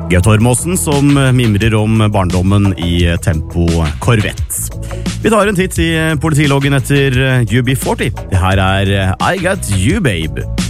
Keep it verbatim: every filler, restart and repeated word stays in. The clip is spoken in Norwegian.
Gaute Ormåsen som mimrer om barndommen i Tempo Corvette. Vi tar en titt i politiloggen etter U B førti. Det her er I Got You, Babe.